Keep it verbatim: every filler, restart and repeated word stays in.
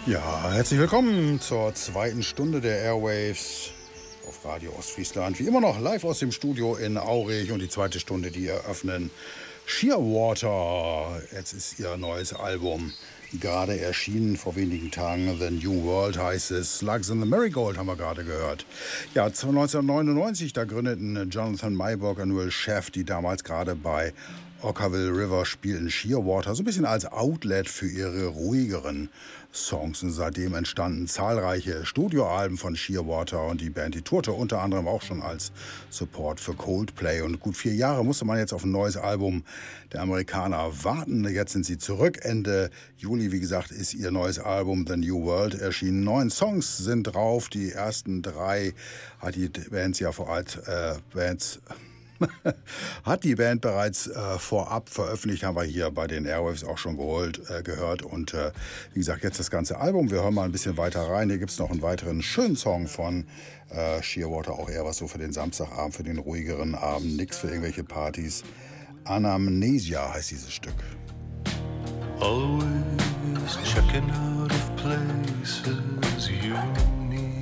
Ja, herzlich willkommen zur zweiten Stunde der Airwaves auf Radio Ostfriesland. Wie immer noch live aus dem Studio in Aurich und die zweite Stunde, die eröffnen Shearwater. Jetzt ist ihr neues Album gerade erschienen, vor wenigen Tagen. The New World heißt es. Slugs in the Marigold haben wir gerade gehört. Ja, neunzehnhundertneunundneunzig, da gründeten Jonathan Mayborg und Will Sheff, die damals gerade bei Okkervil River spielten, Shearwater, so ein bisschen als Outlet für ihre ruhigeren Songs. Und seitdem entstanden zahlreiche Studioalben von Shearwater und die Band, die tourte unter anderem auch schon als Support für Coldplay. Und gut vier Jahre musste man jetzt auf ein neues Album der Amerikaner warten. Jetzt sind sie zurück. Ende Juli, wie gesagt, ist ihr neues Album The New World erschienen. Neun Songs sind drauf. Die ersten drei hat die Bands ja vor Ort, äh, Bands... hat die Band bereits äh, vorab veröffentlicht, haben wir hier bei den Airwaves auch schon geholt, äh, gehört. Und äh, wie gesagt, jetzt das ganze Album. Wir hören mal ein bisschen weiter rein. Hier gibt es noch einen weiteren schönen Song von äh, Shearwater, auch eher was so für den Samstagabend, für den ruhigeren Abend. Nix für irgendwelche Partys. Anamnesia heißt dieses Stück. Always checking out of places you